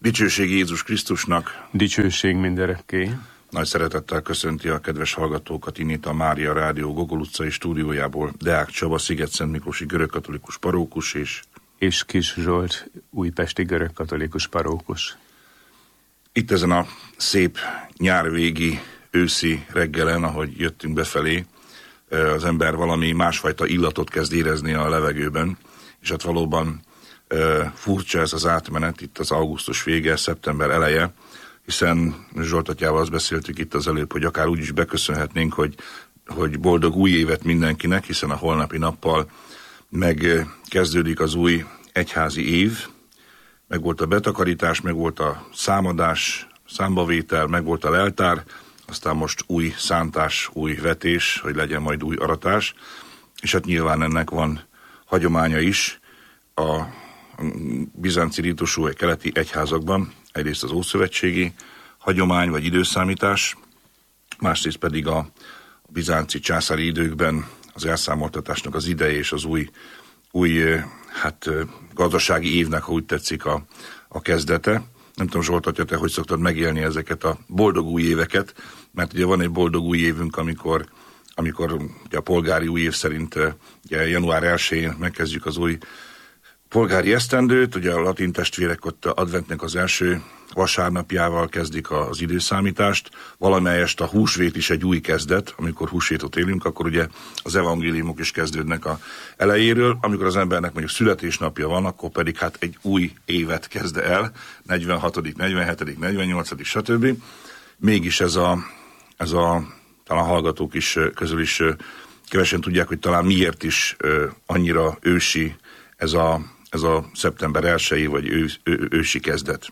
Dicsőség Jézus Krisztusnak! Dicsőség mindörökké! Nagy szeretettel köszönti a kedves hallgatókat innét a Mária Rádió Gogol utcai stúdiójából Deák Csaba, Sziget-Szentmiklósi görögkatolikus parókus és Kis Zsolt, újpesti görögkatolikus parókus. Itt ezen a szép nyárvégi, őszi reggelen, ahogy jöttünk befelé, az ember valami másfajta illatot kezd érezni a levegőben, és hát valóban furcsa ez az átmenet, itt az augusztus vége, szeptember eleje, hiszen Zsolt atyával azt beszéltük itt az előbb, hogy akár úgy is beköszönhetnénk, hogy boldog új évet mindenkinek, hiszen a holnapi nappal megkezdődik az új egyházi év, meg volt a betakarítás, meg volt a számadás, számbavétel, meg volt a leltár, aztán most új szántás, új vetés, hogy legyen majd új aratás, és hát nyilván ennek van hagyománya is a bizánci rítusú vagy keleti egyházakban, egyrészt az ószövetségi hagyomány vagy időszámítás, másrészt pedig a bizánci császári időkben az elszámoltatásnak az ideje és az új gazdasági évnek, ha úgy tetszik, a kezdete. Nem tudom, Zsolt atya, te hogy szoktad megélni ezeket a boldog új éveket, mert ugye van egy boldog új évünk, amikor ugye a polgári új év szerint ugye január 1-én megkezdjük az új polgári esztendőt, ugye a latin testvérek ott adventnek az első vasárnapjával kezdik az időszámítást, valamelyest a húsvét is egy új kezdet, amikor húsvétot élünk, akkor ugye az evangéliumok is kezdődnek a elejéről, amikor az embernek mondjuk születésnapja van, akkor pedig hát egy új évet kezd el, 46., 47., 48., stb. Mégis ez a talán hallgatók is közül is kevesen tudják, hogy talán miért is annyira ősi ez a szeptember 1-i vagy ősi kezdet.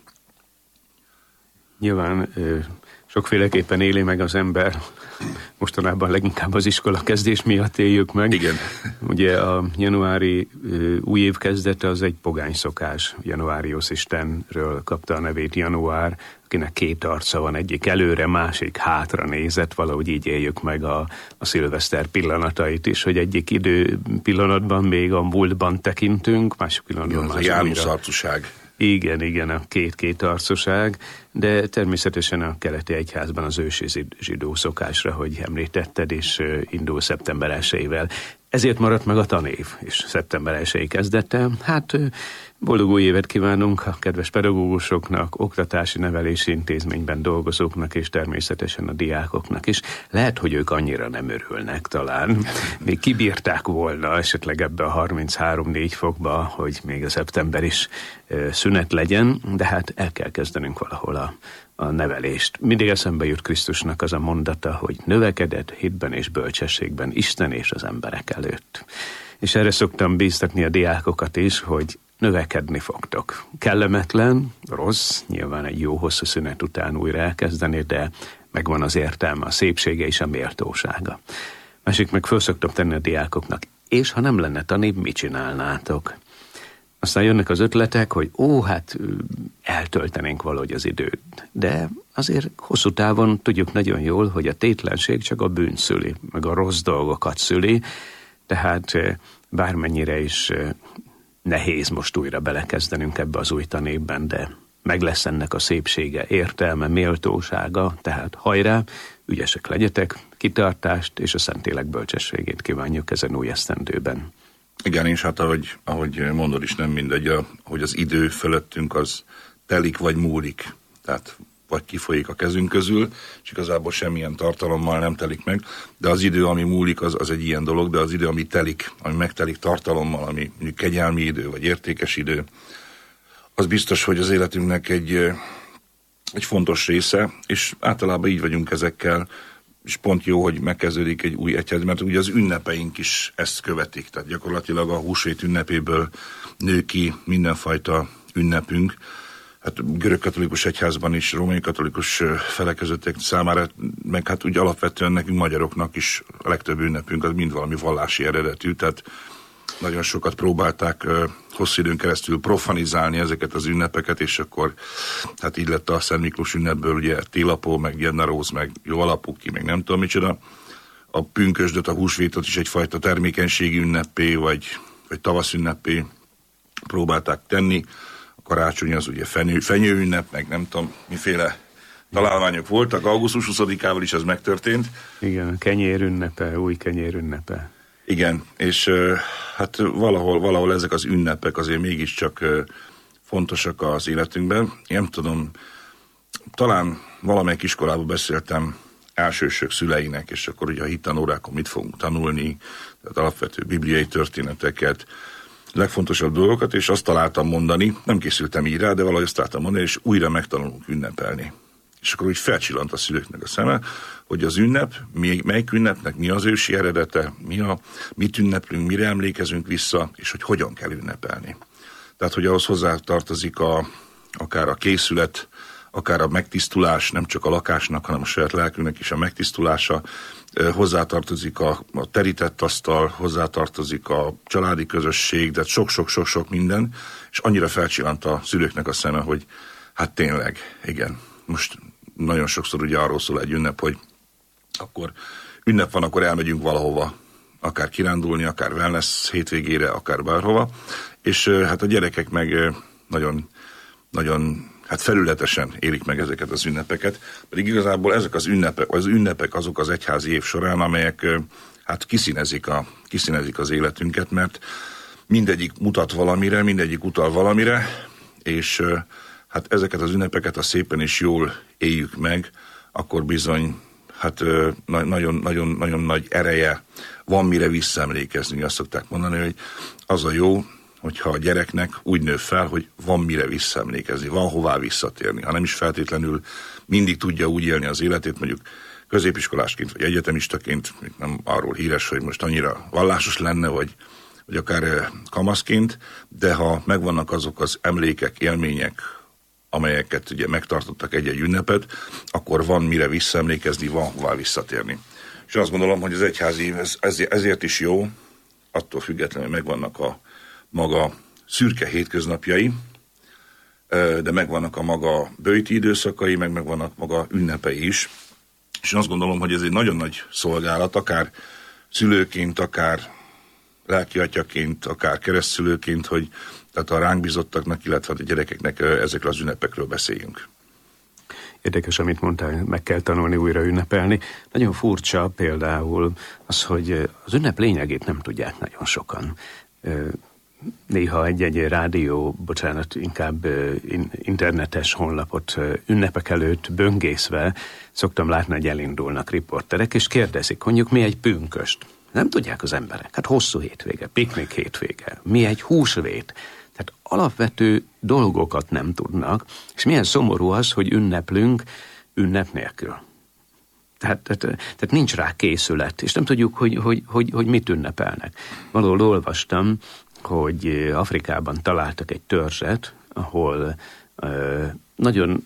Nyilván sokféleképpen éli meg az ember, mostanában leginkább az iskola kezdés miatt éljük meg. Igen. Ugye a januári új év kezdete az egy pogány szokás. Januárius istenről kapta a nevét Január, akinek két arca van, egyik előre, másik hátra nézett, valahogy így éljük meg a szilveszter pillanatait is, hogy egyik idő pillanatban még a múltban tekintünk, másik pillanatban a János arcuság. Igen, a két arcoság, de természetesen a keleti egyházban az ősi zsidó szokásra, hogy említetted, és indul szeptember 1-ével. Ezért maradt meg a tanév, és szeptember 1-i kezdete. Hát boldog új évet kívánunk a kedves pedagógusoknak, oktatási nevelési intézményben dolgozóknak, és természetesen a diákoknak is. Lehet, hogy ők annyira nem örülnek talán. Még kibírták volna esetleg ebbe a 33-4 fokba, hogy még a szeptember is szünet legyen, de hát el kell kezdenünk valahol a nevelést. Mindig eszembe jut Krisztusnak az a mondata, hogy növekedett hitben és bölcsességben Isten és az emberek előtt. És erre szoktam bíztatni a diákokat is, hogy növekedni fogtok. Kellemetlen, rossz, nyilván egy jó hosszú szünet után újra elkezdeni, de megvan az értelme, a szépsége és a méltósága. Másik meg föl szoktam tenni a diákoknak, és ha nem lenne tanév, mit csinálnátok? Aztán jönnek az ötletek, hogy eltöltenénk valahogy az időt. De azért hosszú távon tudjuk nagyon jól, hogy a tétlenség csak a bűnt szüli, meg a rossz dolgokat szüli, tehát bármennyire is nehéz most újra belekezdenünk ebbe az új tanévben, de meg lesz ennek a szépsége, értelme, méltósága, tehát hajrá, ügyesek legyetek, kitartást és a Szentlélek bölcsességét kívánjuk ezen új esztendőben. Igen, és hát ahogy mondod is, nem mindegy, hogy az idő fölöttünk az telik vagy múlik, tehát vagy kifolyik a kezünk közül, és igazából semmilyen tartalommal nem telik meg, de az idő, ami múlik, az egy ilyen dolog, de az idő, ami telik, ami megtelik tartalommal, ami mondjuk kegyelmi idő, vagy értékes idő, az biztos, hogy az életünknek egy fontos része, és általában így vagyunk ezekkel, és pont jó, hogy megkezdődik egy új egyház, mert ugye az ünnepeink is ezt követik, tehát gyakorlatilag a húsvét ünnepéből nő ki mindenfajta ünnepünk. Hát görögkatolikus egyházban is, római katolikus felekezetek számára, meg hát úgy alapvetően nekünk magyaroknak is a legtöbb ünnepünk az mind valami vallási eredetű, tehát nagyon sokat próbálták hosszú időn keresztül profanizálni ezeket az ünnepeket, és akkor hát így lett a Szent Miklós ünnepből ugye Télapó, meg Jennaróz, meg Jó Alapuki, meg nem tudom micsoda. A pünkösdöt, a húsvétot is egyfajta termékenységi ünnepé, vagy tavasz ünnepé próbálták tenni. karácsony az ugye fenyőünnep, meg nem tudom, miféle találmányok voltak, augusztus 20-ával is ez megtörtént. Igen, kenyérünnepe, új kenyérünnepe. Igen, és hát valahol ezek az ünnepek azért mégiscsak fontosak az életünkben. Én nem tudom, talán valamelyik iskolában beszéltem elsősök szüleinek, és akkor ugye a hittanórákon mit fogunk tanulni, tehát alapvető bibliai történeteket, legfontosabb dolgokat, és azt találtam mondani, nem készültem így rá, de valahogy azt találtam mondani, és újra megtanulunk ünnepelni. És akkor úgy felcsillant a szülőknek a szeme, hogy az ünnep, melyik ünnepnek mi az ősi eredete, mit ünneplünk, mire emlékezünk vissza, és hogy hogyan kell ünnepelni. Tehát, hogy ahhoz hozzátartozik akár a készület, akár a megtisztulás, nem csak a lakásnak, hanem a saját lelkünknek is a megtisztulása, hozzátartozik a terített asztal, hozzátartozik a családi közösség, de sok-sok minden, és annyira felcsillant a szülőknek a szeme, hogy hát tényleg, igen, most nagyon sokszor ugye arról szól egy ünnep, hogy akkor ünnep van, akkor elmegyünk valahova, akár kirándulni, akár wellness hétvégére, akár bárhova, és hát a gyerekek meg nagyon hát felületesen élik meg ezeket az ünnepeket, pedig igazából ezek az ünnepek azok az egyházi év során, amelyek hát kiszínezik az életünket, mert mindegyik mutat valamire, mindegyik utal valamire, és hát ezeket az ünnepeket, ha szépen és jól éljük meg, akkor bizony hát nagyon nagy ereje van mire visszaemlékezni. Azt szokták mondani, hogy az a jó, hogyha a gyereknek úgy nő fel, hogy van mire visszaemlékezni, van hová visszatérni, ha nem is feltétlenül mindig tudja úgy élni az életét, mondjuk középiskolásként vagy egyetemistaként, nem arról híres, hogy most annyira vallásos lenne, vagy akár kamaszként, de ha megvannak azok az emlékek, élmények, amelyeket ugye megtartottak egy-egy ünnepet, akkor van mire visszaemlékezni, van hová visszatérni. És azt gondolom, hogy az egyházi ezért is jó, attól függetlenül megvannak a maga szürke hétköznapjai, de megvannak a maga böjti időszakai, megvannak maga ünnepei is. És azt gondolom, hogy ez egy nagyon nagy szolgálat, akár szülőként, akár lelkiatyaként, akár keresztszülőként, hogy tehát a ránk bizottaknak, illetve a gyerekeknek ezekről az ünnepekről beszéljünk. Érdekes, amit mondtál, meg kell tanulni újra ünnepelni. Nagyon furcsa például az, hogy az ünnep lényegét nem tudják nagyon sokan. Néha egy-egy rádió, inkább internetes honlapot ünnepek előtt böngészve szoktam látni, hogy elindulnak riporterek, és kérdezik, mondjuk mi egy pünköst. Nem tudják az emberek. Hát hosszú hétvége, piknik hétvége, mi egy húsvét. Tehát alapvető dolgokat nem tudnak, és milyen szomorú az, hogy ünneplünk ünnep nélkül. Tehát nincs rá készület, és nem tudjuk, hogy mit ünnepelnek. Valahol olvastam, hogy Afrikában találtak egy törzset, ahol nagyon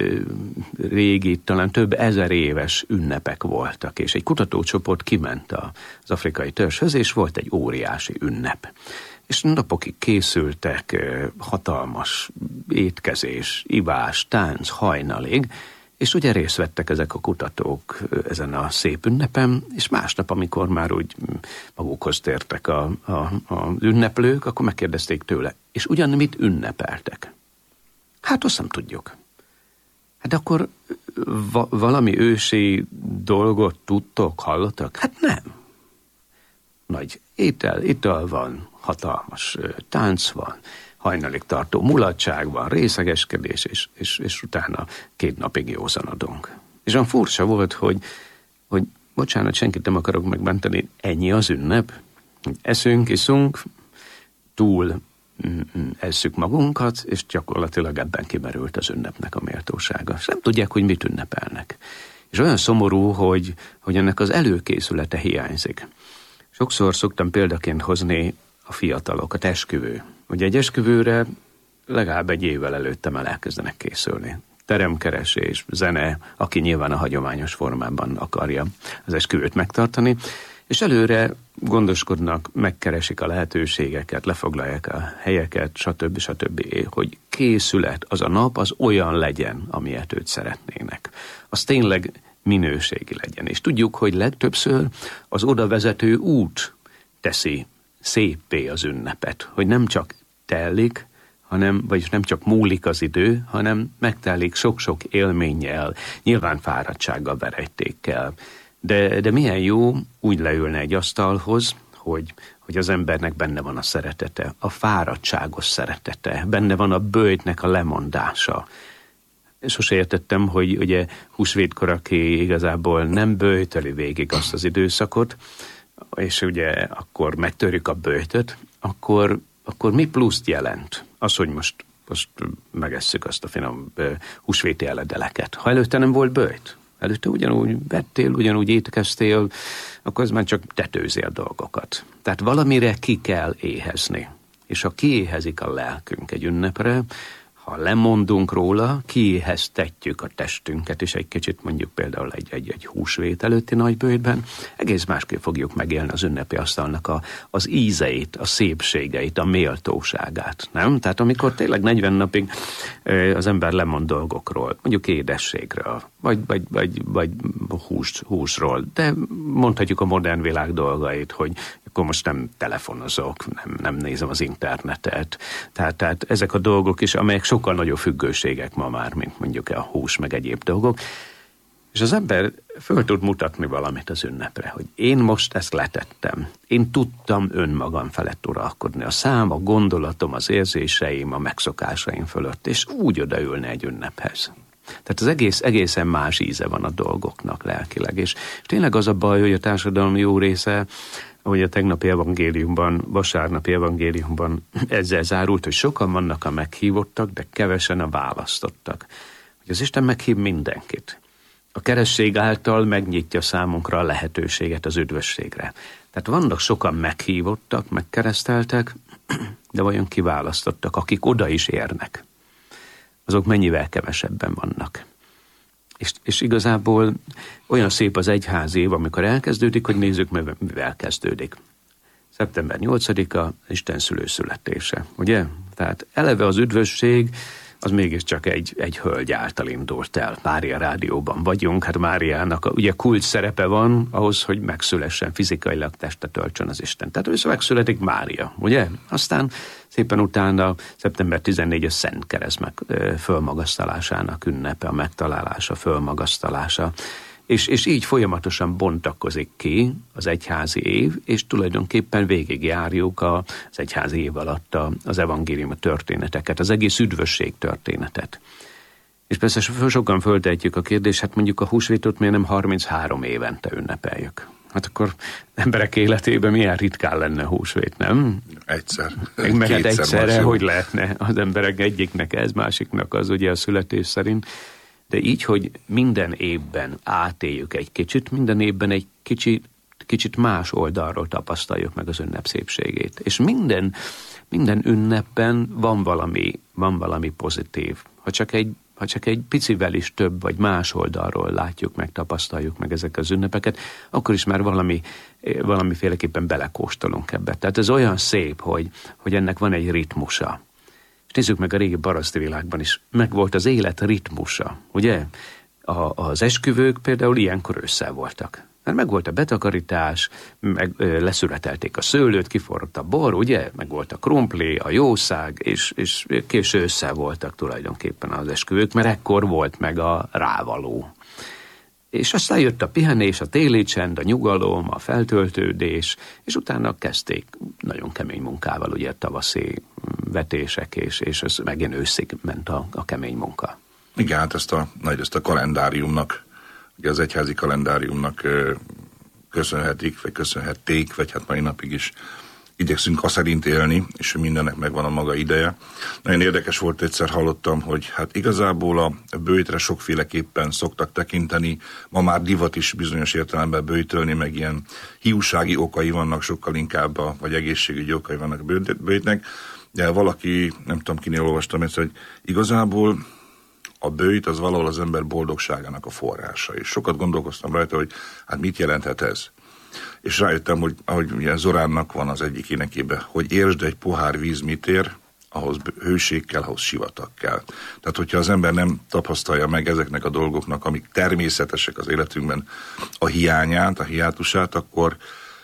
régi, talán több ezer éves ünnepek voltak, és egy kutatócsoport kiment az afrikai törzshöz, és volt egy óriási ünnep. És napokig készültek, hatalmas étkezés, ivás, tánc, hajnalig, és ugye részt vettek ezek a kutatók ezen a szép ünnepen, és másnap, amikor már úgy magukhoz tértek az ünneplők, akkor megkérdezték tőle, és ugyan mit ünnepeltek? Hát azt nem tudjuk. Hát akkor valami ősi dolgot tudtok, hallottak? Hát nem. Nagy ital van, hatalmas tánc van, hajnalig tartó mulatság van, részegeskedés, és utána 2 napig józanodunk. És olyan furcsa volt, hogy bocsánat, senkit nem akarok megbántani, ennyi az ünnep. Eszünk, iszunk, túl esszük magunkat, és gyakorlatilag ebben kimerült az ünnepnek a méltósága. És nem tudják, hogy mit ünnepelnek. És olyan szomorú, hogy ennek az előkészülete hiányzik. Sokszor szoktam példaként hozni a fiatalokat, esküvő. Ugye egy esküvőre legalább 1 évvel előtte már elkezdenek készülni. Teremkeresés, zene, aki nyilván a hagyományos formában akarja az esküvőt megtartani, és előre gondoskodnak, megkeresik a lehetőségeket, lefoglalják a helyeket, stb., hogy készület, az a nap, az olyan legyen, amilyet őt szeretnének. Az tényleg minőségi legyen. És tudjuk, hogy legtöbbször az oda vezető út teszi széppé az ünnepet, hogy nem csak tellik, vagyis nem csak múlik az idő, hanem megtelik sok-sok élménnyel, nyilván fáradtsággal, verejtékkel. De milyen jó úgy leülne egy asztalhoz, hogy az embernek benne van a szeretete, a fáradtságos szeretete, benne van a böjtnek a lemondása. Sose értettem, hogy ugye húsvétkor, aki igazából nem böjtöli végig azt az időszakot, és ugye akkor megtörjük a böjtöt, akkor mi pluszt jelent? Az, hogy most megesszük azt a finom húsvéti eledeleket. Ha előtte nem volt böjt, előtte ugyanúgy vettél, ugyanúgy étkeztél, akkor az már csak tetőzi a dolgokat. Tehát valamire ki kell éhezni. És ha kiéhezik a lelkünk egy ünnepre, ha lemondunk róla, kiéheztetjük a testünket, és egy kicsit mondjuk például egy húsvét előtti nagyböjtben, egész másképp fogjuk megélni az ünnepi asztalnak az ízeit, a szépségeit, a méltóságát, nem? Tehát amikor tényleg 40 napig az ember lemond dolgokról, mondjuk édességről, vagy húsról, de mondhatjuk a modern világ dolgait, hogy akkor most nem telefonozok, nem nézem az internetet. Tehát ezek a dolgok is, amelyek sokkal nagyobb függőségek ma már, mint mondjuk a hús, meg egyéb dolgok. És az ember föl tud mutatni valamit az ünnepre, hogy én most ezt letettem. Én tudtam önmagam felett uralkodni. A szám, a gondolatom, az érzéseim, a megszokásaim fölött, és úgy odaülni egy ünnephez. Tehát az egészen más íze van a dolgoknak lelkileg. És tényleg az a baj, hogy a társadalom jó része, ahogy a tegnapi evangéliumban, vasárnapi evangéliumban ezzel zárult, hogy sokan vannak a meghívottak, de kevesen a választottak. Hogy az Isten meghív mindenkit. A keresztség által megnyitja számunkra a lehetőséget az üdvösségre. Tehát vannak sokan meghívottak, megkereszteltek, de vajon kiválasztottak, akik oda is érnek. Azok mennyivel kevesebben vannak. És igazából olyan szép az egyházi év, amikor elkezdődik, hogy nézzük, mivel kezdődik. Szeptember 8-a, Isten szülőszületése, ugye? Tehát eleve az üdvösség, az mégiscsak egy hölgy által indult el. Mária rádióban vagyunk, hát Máriának ugye kulcs szerepe van ahhoz, hogy megszülessen, fizikailag testet öltsön az Isten. Tehát össze megszületik Mária, ugye? Aztán szépen utána szeptember 14 a Szent Kereszt fölmagasztalásának ünnepe, a megtalálása, fölmagasztalása. És így folyamatosan bontakozik ki az egyházi év, és tulajdonképpen végigjárjuk az egyházi év alatt az evangélium történeteket, az egész üdvösség történetet. És persze sokan föltehetjük a kérdést, hát mondjuk a húsvétot miért nem 33 évente ünnepeljük? Hát akkor emberek életében milyen ritkán lenne húsvét, nem? Egyszer. Meg hát egyszerre, hogy lehetne az emberek egyiknek ez, másiknak az ugye a születés szerint. De így, hogy minden évben átéljük egy kicsit, minden évben egy kicsit más oldalról tapasztaljuk meg az ünnep szépségét. És minden ünnepben van valami pozitív. Ha csak egy picivel is több, vagy más oldalról látjuk meg, tapasztaljuk meg ezek az ünnepeket, akkor is már valamiféleképpen belekóstolunk ebbe. Tehát ez olyan szép, hogy ennek van egy ritmusa. Nézzük meg a régi paraszti világban is, megvolt az élet ritmusa, ugye? Az esküvők például ilyenkor ősszel voltak. Mert megvolt a betakarítás, leszületelték a szőlőt, kiforrott a bor, ugye? Megvolt a krumpli, a jószág, és késő ősszel voltak tulajdonképpen az esküvők, mert ekkor volt meg a rávaló. És aztán jött a pihenés, a téli csend, a nyugalom, a feltöltődés, és utána kezdték nagyon kemény munkával, ugye a tavaszi vetések, és ez megint őszig ment a kemény munka. Igen, hát ezt a kalendáriumnak, ugye az egyházi kalendáriumnak köszönhetik, vagy köszönhették, vagy hát mai napig is igyekszünk azt szerint élni, és mindennek megvan a maga ideje. Nagyon érdekes volt, egyszer hallottam, hogy hát igazából a böjtre sokféleképpen szoktak tekinteni, ma már divat is bizonyos értelemben böjtölni, meg ilyen hiúsági okai vannak sokkal inkább, vagy egészségügyi okai vannak a böjtnek, de valaki, nem tudom kinél olvastam ezt, hogy igazából a böjt az valahol az ember boldogságának a forrása, és sokat gondolkoztam rajta, hogy hát mit jelenthet ez. És rájöttem, hogy ahogy ugye Zoránnak van az egyik énekében, hogy értsd, egy pohár víz mit ér, ahhoz hőség kell, ahhoz sivatag kell. Tehát, hogyha az ember nem tapasztalja meg ezeknek a dolgoknak, amik természetesek az életünkben, a hiányát, a hiátusát, akkor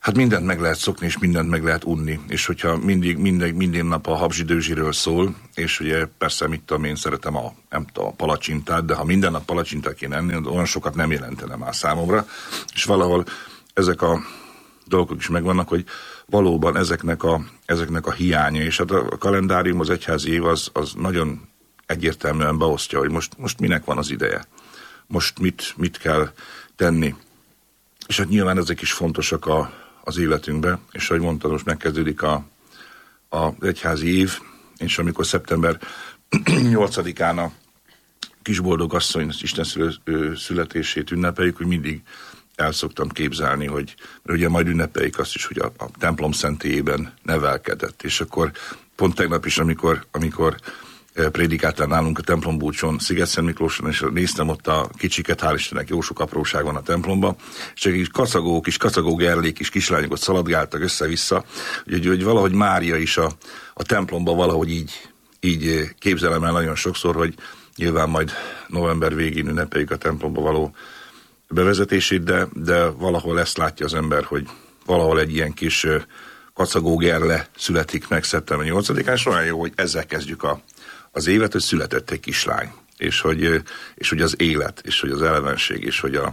Hát mindent meg lehet szokni, és mindent meg lehet unni. És hogyha minden nap a habzsidőzsiről szól, és ugye persze mit tudom, én szeretem a palacsintát, de ha minden nap palacsintát kéne enni, olyan sokat nem jelentene már számomra. És valahol ezek a dolgok is megvannak, hogy valóban ezeknek a hiánya, és hát a kalendárium, az egyházi év az nagyon egyértelműen beosztja, hogy most minek van az ideje. Most mit kell tenni. És hát nyilván ezek is fontosak az életünkbe, és ahogy mondtad, most megkezdődik az egyházi év, és amikor szeptember 8-án a kisboldog asszony Isten születését ünnepeljük, hogy mindig el szoktam képzelni, hogy mert ugye majd ünnepeljük azt is, hogy a templom szentélyében nevelkedett, és akkor pont tegnap is, amikor prédikáltál nálunk a templombúcson, Sziget-Szent Miklóson, és néztem ott a kicsiket, hál' Istennek jó sok apróság van a templomban, és egy kis kacagó gerlék, kis kislányok ott szaladgáltak össze-vissza, hogy valahogy Mária is a templomban valahogy így képzelem el nagyon sokszor, hogy nyilván majd november végén ünnepeljük a templomba való bevezetését, de valahol ezt látja az ember, hogy valahol egy ilyen kis kacagó gerle születik meg szeptember 8-án, és olyan jó, hogy ezzel kezdjük az évet, hogy született egy kislány, és hogy az élet, és hogy az elevenség, és hogy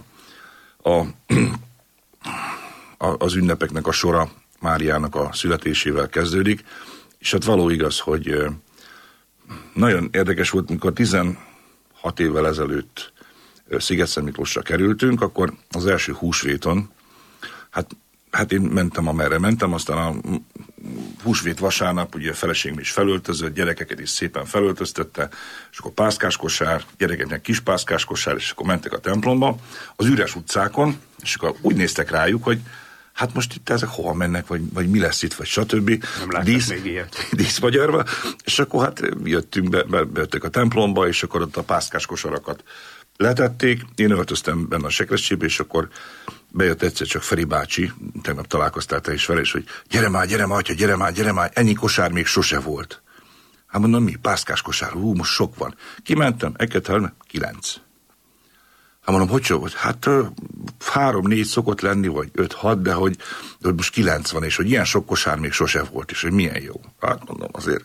az ünnepeknek a sora Máriának a születésével kezdődik, és hát való igaz, hogy nagyon érdekes volt, mikor 16 évvel ezelőtt Sziget-Szent Miklósra kerültünk, akkor az első húsvéton, hát én mentem, amerre mentem, aztán a húsvét vasárnap, ugye a feleségem is felöltözött, gyerekeket is szépen felöltöztette, és akkor pászkáskosár, gyerekeknek kis pászkáskosár, és akkor mentek a templomba, az üres utcákon, és akkor úgy néztek rájuk, hogy hát most itt ezek hova mennek, vagy mi lesz itt, vagy stb. Nem láttak még ilyet. Díszmagyarba, és akkor hát jöttünk, bejöttek a templomba, és akkor ott a pászkáskosarakat letették, én öltöztem benne a sekrecsébe, és akkor bejött egyszer csak Feri bácsi, tegnap találkoztál te is vele, és hogy gyere már, atya, gyere már, ennyi kosár még sose volt. Hát mondom, mi? Pászkás kosár, most sok van. Kimentem, 9. Hát mondom, hogy sok volt? Hát 3-4 szokott lenni, vagy 5-6, de hogy most 9 van, és hogy ilyen sok kosár még sose volt, és hogy milyen jó. Hát mondom, azért.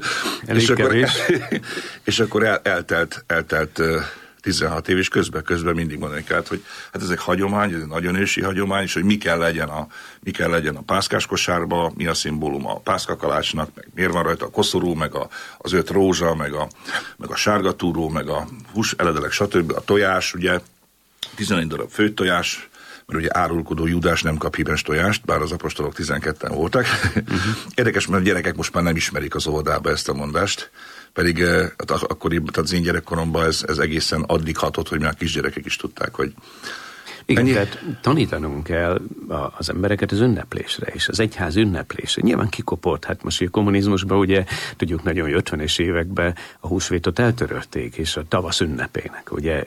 és akkor eltelt 16 év, és közben mindig mondani kellett, hogy hát ezek hagyomány, ez egy nagyon ősi hagyomány, és hogy mi kell legyen a pászkás kosárba, mi a szimbóluma a pászkakalácsnak, meg miért van rajta a koszorú, meg az 5 rózsa, meg a sárgatúró, meg a hús, eledelek, stb. A tojás, ugye 11 darab főtt tojás, mert ugye árulkodó Júdás nem kap hímes tojást, bár az apostolok 12-en voltak. Érdekes, mert a gyerekek most már nem ismerik az óvodába ezt a mondást, pedig akkoriban, tehát az én gyerekkoromban ez egészen addig hatott, hogy már a kisgyerekek is tudták, hogy igen, tehát tanítanunk kell az embereket az ünneplésre, és az egyház ünneplésre. Nyilván kikopott, hát most a kommunizmusban ugye tudjuk nagyon, hogy 50-es években a húsvétot eltörölték, és a tavasz ünnepének ugye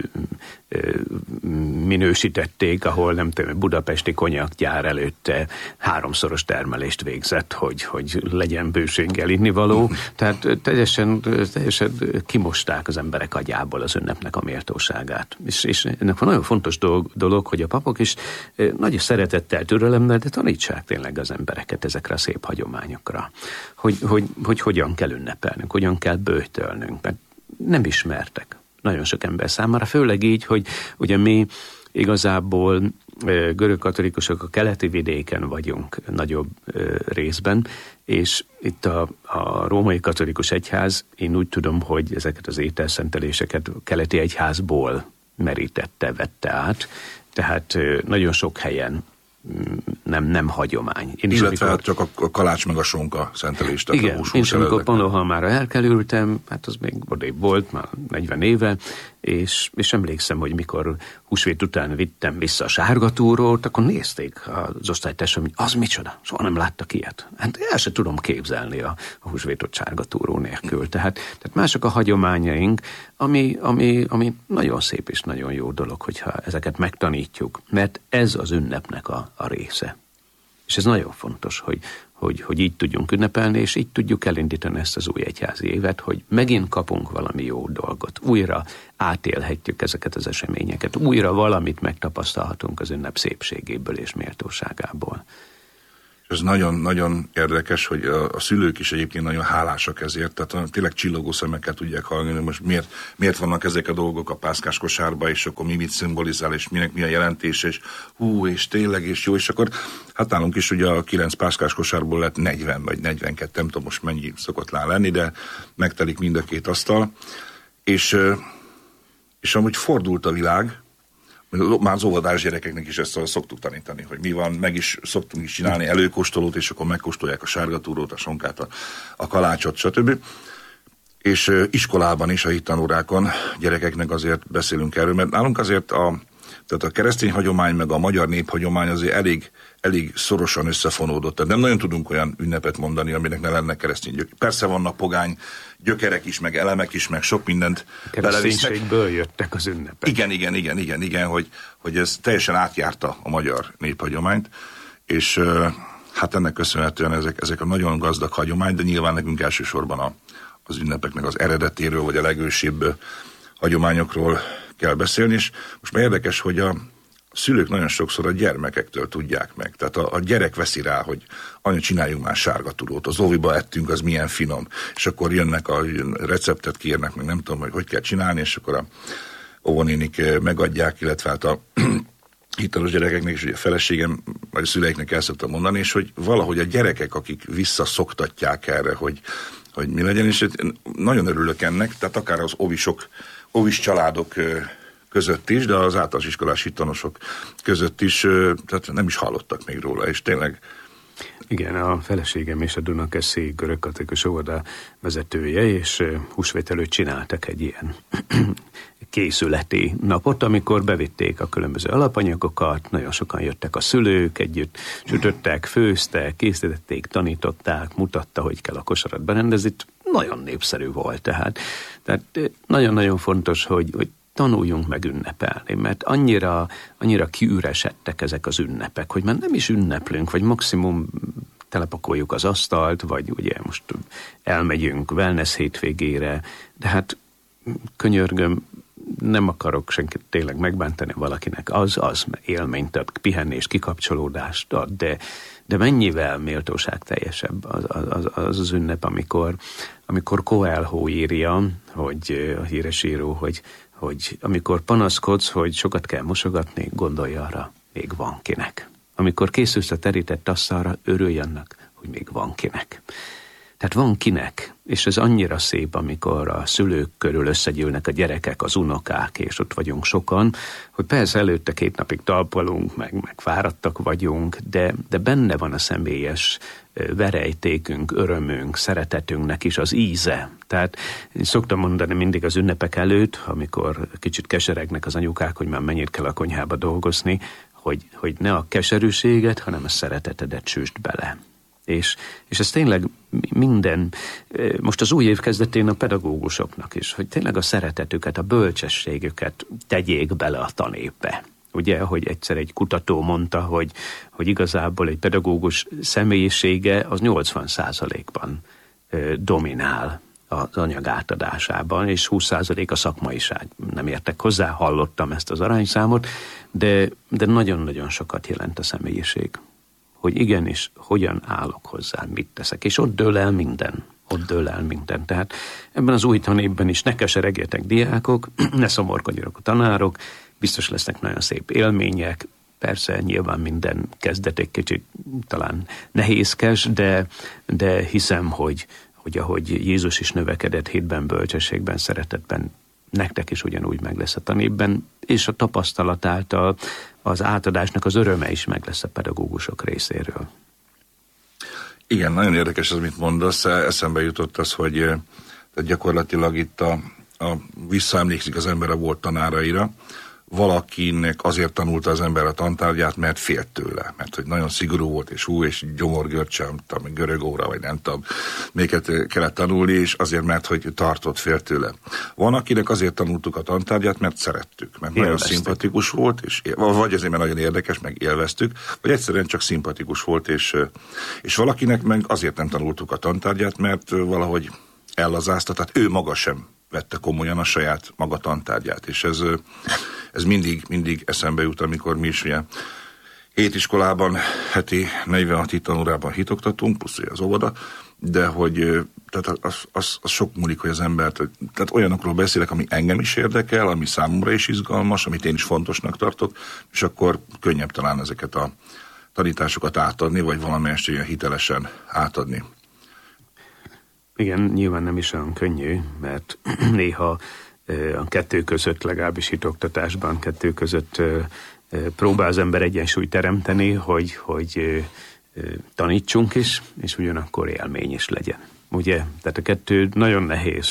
minősítették, ahol nem tudom, budapesti konyakgyár előtte 3-szoros termelést végzett, hogy legyen bőséggel innivaló. Tehát teljesen kimosták az emberek agyából az ünnepnek a méltóságát. És ennek van nagyon fontos dolog, hogy a papok is nagy szeretettel, türelemmel, de tanítsák tényleg az embereket ezekre a szép hagyományokra. Hogy hogyan kell ünnepelnünk, hogyan kell böjtölnünk, mert nem ismertek nagyon sok ember számára, főleg így, hogy ugye mi igazából görögkatolikusok a keleti vidéken vagyunk nagyobb részben, és itt a római katolikus egyház, én úgy tudom, hogy ezeket az ételszenteléseket a keleti egyházból merítette, vette át, tehát nagyon sok helyen nem hagyomány. Illetve hát csak a kalács meg a sonka szentelést. Igen, én is amikor Pannonhalmára elkerültem, hát az még odébb volt, már 40 éve, és emlékszem, hogy mikor húsvét után vittem vissza a sárgatúrót, akkor nézték az osztálytársaim, hogy az micsoda, soha nem láttak ilyet. Hát el se tudom képzelni a húsvétot sárgatúró nélkül. Tehát mások a hagyományaink, ami nagyon szép és nagyon jó dolog, hogyha ezeket megtanítjuk, mert ez az ünnepnek a része. És ez nagyon fontos, hogy így tudjunk ünnepelni, és így tudjuk elindítani ezt az új egyházi évet, hogy megint kapunk valami jó dolgot. Újra átélhetjük ezeket az eseményeket. Újra valamit megtapasztalhatunk az ünnep szépségéből és méltóságából. Ez nagyon-nagyon érdekes, hogy a szülők is egyébként nagyon hálásak ezért, tehát tényleg csillogó szemekkel tudják hallani, hogy most miért vannak ezek a dolgok a pászkás kosárba, és akkor mit szimbolizál, és minek mi a jelentés, és és tényleg, és jó, és akkor hát nálunk is ugye a 9 pászkás kosárból lett 40 vagy 42, nem tudom most mennyi szokott lenni, de megtelik mind a két asztal, és amúgy fordult a világ. Már az óvodás gyerekeknek is ezt szoktuk tanítani, hogy mi van, meg is szoktunk is csinálni előkóstolót, és akkor megkóstolják a sárgatúrót, a sonkát, a kalácsot, stb. És iskolában is, a hittanórákon gyerekeknek azért beszélünk erről, mert nálunk azért tehát a keresztény hagyomány, meg a magyar néphagyomány azért elég szorosan összefonódott. Tehát nem nagyon tudunk olyan ünnepet mondani, aminek ne lenne keresztény gyökerek. Persze vannak pogány gyökerek is, meg elemek is, meg sok mindent belevisznek. Kereszténységből jöttek az ünnepek. Igen, hogy ez teljesen átjárta a magyar néphagyományt, és hát ennek köszönhetően ezek a nagyon gazdag hagyomány, de nyilván nekünk elsősorban az ünnepeknek az eredetéről, vagy a legősibb hagyományokról kell beszélni, és most már érdekes, hogy a szülők nagyon sokszor a gyermekektől tudják meg. Tehát a gyerek veszi rá, hogy anya, csináljunk már sárgatúrót, az óviba ettünk, az milyen finom, és akkor jönnek a receptet, kérnek, meg nem tudom, hogy kell csinálni, és akkor a óvonénik megadják, illetve hát a hiteles gyerekeknek is, ugye a feleségem, vagy a szüleiknek el szoktam mondani, és hogy valahogy a gyerekek, akik visszaszoktatják erre, hogy mi legyen, és nagyon örülök ennek, tehát akár az óvis családok között is, de az általános iskolás hittanosok között is, tehát nem is hallottak még róla, és tényleg. Igen, a feleségem és a Dunakeszi görögkatolikus óvoda vezetője, és húsvét előtt csináltak egy ilyen készületi napot, amikor bevitték a különböző alapanyagokat, nagyon sokan jöttek a szülők, együtt sütöttek, főztek, készítették, tanították, mutatta, hogy kell a kosarat berendezni. Nagyon népszerű volt tehát nagyon-nagyon fontos, hogy tanuljunk meg ünnepelni, mert annyira kiüresedtek ezek az ünnepek, hogy már nem is ünneplünk, vagy maximum telepakoljuk az asztalt, vagy ugye most elmegyünk wellness hétvégére, de hát könyörgöm, nem akarok senkit tényleg megbántani, valakinek az élményt ad, pihenés, kikapcsolódást ad, de mennyivel méltóságteljesebb az ünnep, amikor Coelho írja, hogy a híres író, hogy amikor panaszkodsz, hogy sokat kell mosogatni, gondolj arra, még van kinek. Amikor készülsz a terített asztalra, örülj annak, hogy még van kinek. Tehát van kinek, és ez annyira szép, amikor a szülők körül összegyűlnek a gyerekek, az unokák, és ott vagyunk sokan, hogy persze előtte 2 napig talpalunk, meg fáradtak vagyunk, de benne van a személyes verejtékünk, örömünk, szeretetünknek is az íze. Tehát én szoktam mondani mindig az ünnepek előtt, amikor kicsit keseregnek az anyukák, hogy már mennyit kell a konyhába dolgozni, hogy ne a keserűséget, hanem a szeretetedet süsd bele. És ez tényleg minden, most az új év kezdetén a pedagógusoknak is, hogy tényleg a szeretetüket, a bölcsességüket tegyék bele a tanépbe. Ugye, ahogy egyszer egy kutató mondta, hogy igazából egy pedagógus személyisége az 80%-ban dominál az anyag átadásában, és 20% a szakmaiság. Nem értek hozzá, hallottam ezt az arányszámot, de nagyon-nagyon sokat jelent a személyiség. Hogy igenis, hogyan állok hozzá, mit teszek. És ott dől el minden. Tehát ebben az új tanévben is ne keseregjetek diákok, ne szomorkodjanak a tanárok, biztos lesznek nagyon szép élmények. Persze, nyilván minden kezdet egy kicsit talán nehézkes, de hiszem, hogy ahogy Jézus is növekedett hitben, bölcsességben, szeretetben, nektek is ugyanúgy meg lesz a tanévben, és a tapasztalat által az átadásnak az öröme is meg lesz a pedagógusok részéről. Igen, nagyon érdekes az, amit mondasz. Eszembe jutott az, hogy gyakorlatilag itt visszaemlékszik az ember a volt tanáraira, valakinek azért tanulta az ember a tantárgyát, mert félt tőle, mert hogy nagyon szigorú volt, és gyomorgörcsel, görög óra, vagy nem tudom, melyiket kellett tanulni, és azért, mert hogy tartott, félt tőle. Van, akinek azért tanultuk a tantárgyát, mert szerettük, mert nagyon szimpatikus volt, és, vagy azért, mert nagyon érdekes, meg élveztük, vagy egyszerűen csak szimpatikus volt, és valakinek meg azért nem tanultuk a tantárgyát, mert valahogy ellazázta, tehát ő maga sem vette komolyan a saját maga tantárgyát, és ez mindig eszembe jut, amikor mi is ugye hétiskolában heti 46 tanórában hitoktatunk, plusz az óvoda, de hogy tehát az sok múlik, hogy az ember, tehát olyanokról beszélek, ami engem is érdekel, ami számomra is izgalmas, amit én is fontosnak tartok, és akkor könnyebb talán ezeket a tanításokat átadni, vagy valamelyest ilyen hitelesen átadni. Igen, nyilván nem is olyan könnyű, mert néha a kettő között, legalábbis hitoktatásban kettő között próbál az ember egyensúlyt teremteni, hogy tanítsunk is, és ugyanakkor élmény is legyen. Ugye? Tehát a kettő nagyon nehéz,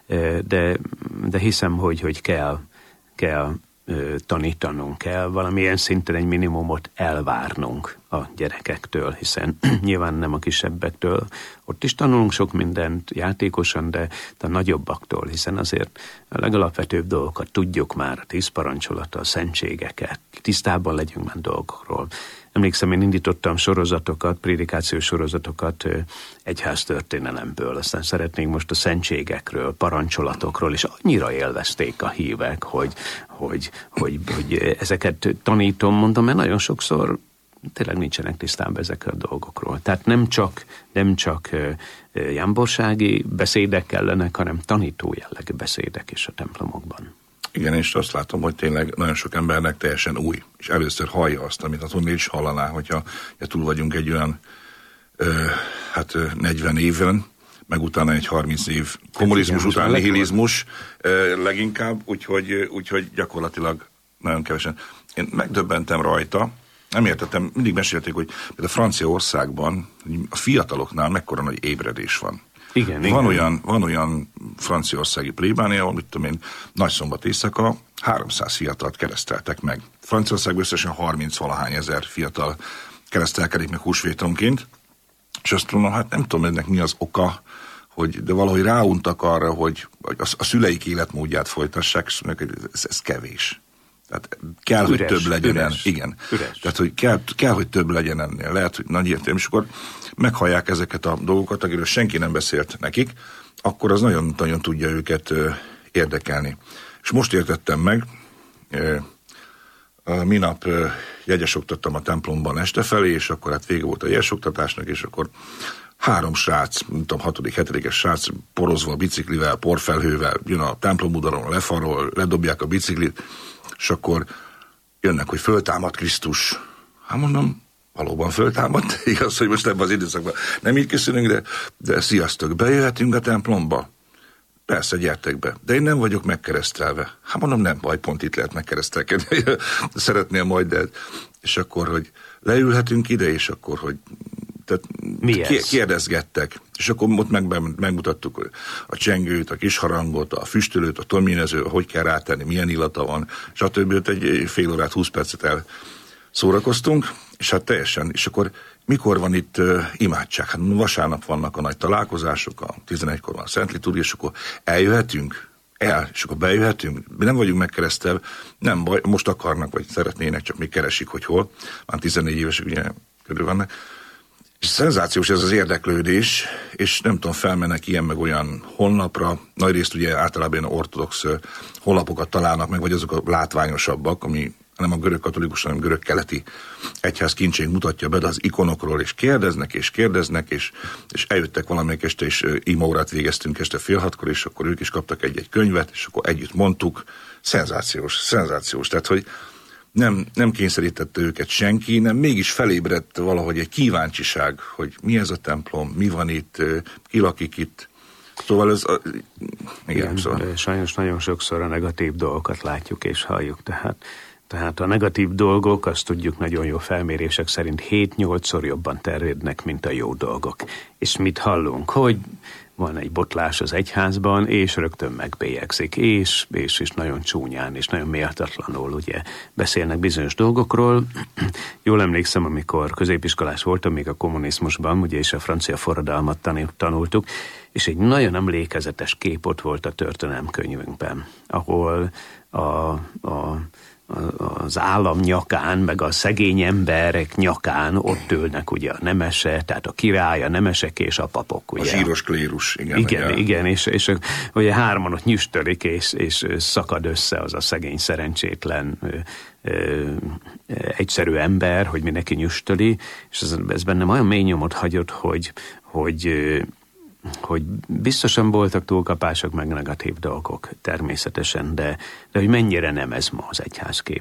de hiszem, hogy kell tanítanunk kell, valamilyen szinten egy minimumot elvárnunk a gyerekektől, hiszen nyilván nem a kisebbektől, ott is tanulunk sok mindent játékosan, de a nagyobbaktól, hiszen azért a legalapvetőbb dolgokat tudjuk már, a 10 parancsolata, a szentségeket, tisztában legyünk már dolgokról. Emlékszem, én indítottam sorozatokat, prédikációs sorozatokat egyháztörténelemből, aztán szeretnénk most a szentségekről, parancsolatokról, és annyira élvezték a hívek, hogy ezeket tanítom, mondom, mert nagyon sokszor tényleg nincsenek tisztában ezekkel a dolgokról. Tehát nem csak jámborsági beszédek kellenek, hanem tanító jellegű beszédek is a templomokban. Igen, és azt látom, hogy tényleg nagyon sok embernek teljesen új, és először hallja azt, amit azon is hallaná, hogyha túl vagyunk egy olyan 40 éven, meg utána egy 30 év kommunizmus után nihilizmus leginkább, úgyhogy gyakorlatilag nagyon kevesen. Én megdöbbentem rajta, nem értettem, mindig mesélték, hogy például Franciaországban a fiataloknál mekkora nagy ébredés van. Igen. Van olyan franciaországi plébánia, ahol, mit tudom én, Nagyszombat éjszaka 300 fiatalt kereszteltek meg. Franciaországban összesen 30-valahány ezer fiatal keresztelkedik meg húsvétonként, és azt mondom, hát nem tudom, ennek mi az oka, de valahogy ráuntak arra, hogy a szüleik életmódját folytassák, és mondják, hogy ez kevés. Tehát kell, hogy több legyen ennél. Igen. Üres. Tehát, hogy kell, hogy több legyen ennél. Lehet, hogy nagy értelem, és akkor meghallják ezeket a dolgokat, akiről senki nem beszélt nekik, akkor az nagyon-nagyon tudja őket érdekelni. És most értettem meg, minap jegyesoktattam a templomban este felé, és akkor hát vége volt a jegyesoktatásnak, és akkor 3 srác, nem tudom, 6.-7. srác porozva a biciklivel, porfelhővel, jön a templomudvaron, lefarol, ledobják a biciklit, és akkor jönnek, hogy föltámad Krisztus. Hát mondom, valóban föltámadt, igaz, hogy most ebben az időszakban nem így köszönünk, de sziasztok, bejöhetünk a templomba? Persze, gyertek be. De én nem vagyok megkeresztelve. Hát mondom, nem baj, pont itt lehet megkeresztelkedni. Szeretnél majd, de... És akkor, hogy leülhetünk ide, és akkor, hogy tehát kérdezgettek. És akkor ott megmutattuk a csengőt, a kisharangot, a füstölőt, a tominező, hogy kell rátenni, milyen illata van, stb. Egy fél órát, 20 percet elszórakoztunk, és hát teljesen, és akkor mikor van itt imádság? Hát vasárnap vannak a nagy találkozások, a 11-kor van a Szent Liturgia, és akkor eljöhetünk? És akkor bejöhetünk? Mi nem vagyunk megkeresztelve, nem baj, most akarnak, vagy szeretnének, csak még keresik, hogy hol. Már 14 évesek ugye körül vannak. És szenzációs ez az érdeklődés, és nem tudom, felmennek ilyen meg olyan honlapra, nagyrészt ugye általában ortodox honlapokat találnak meg, vagy azok a látványosabbak, ami nem a görög katolikus, hanem görög keleti egyház kincsén mutatja be, de az ikonokról, és kérdeznek, és eljöttek valamelyik este, és imaórát végeztünk este 5:30, és akkor ők is kaptak egy könyvet, és akkor együtt mondtuk. Szenzációs. Tehát, hogy nem kényszerítette őket senki, nem mégis felébredt valahogy egy kíváncsiság, hogy mi ez a templom, mi van itt, ki lakik itt. Szóval ez... Igen, szóval. Sajnos nagyon sokszor a negatív dolgokat látjuk és halljuk, tehát a negatív dolgok, azt tudjuk nagyon jó felmérések szerint 7-8-szor jobban terjednek, mint a jó dolgok. És mit hallunk? Hogy van egy botlás az egyházban, és rögtön megbélyegzik, és nagyon csúnyán, és nagyon méltatlanul ugye beszélnek bizonyos dolgokról. Jól emlékszem, amikor középiskolás voltam, még a kommunizmusban, ugye, és a francia forradalmat tanultuk, és egy nagyon emlékezetes kép ott volt a történelemkönyvünkben, ahol az állam nyakán, meg a szegény emberek nyakán ott ülnek ugye a nemesek, tehát a király, a nemesek és a papok. Ugye. A zsíros klérus, igen. Igen, és ugye hárman ott nyüstölik, és szakad össze az a szegény, szerencsétlen egyszerű ember, hogy mindenki nyüstöli, és ez bennem olyan mély nyomot hagyott, hogy biztosan voltak túlkapások, meg negatív dolgok természetesen, de hogy mennyire nem ez ma az egyházkép.